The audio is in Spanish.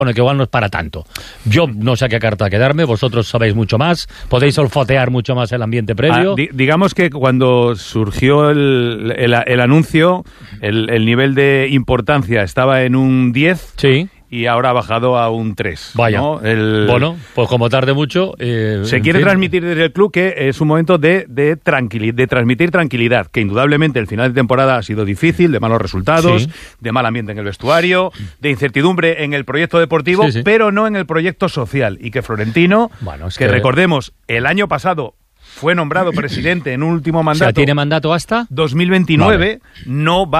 Bueno, que igual no es para tanto. Yo no sé a qué carta quedarme, vosotros sabéis mucho más, podéis olfatear mucho más el ambiente previo. Digamos que cuando surgió el anuncio, el nivel de importancia estaba en un 10. Sí. Y ahora ha bajado a un 3. Vaya. ¿no? Bueno, pues como tarde mucho... se quiere transmitir desde el club que es un momento de transmitir tranquilidad, que indudablemente el final de temporada ha sido difícil, de malos resultados, de mal ambiente en el vestuario, de incertidumbre en el proyecto deportivo, pero no en el proyecto social. Y que Florentino, que recordemos, el año pasado fue nombrado presidente en un último mandato. O sea, ¿tiene mandato hasta? 2029, no va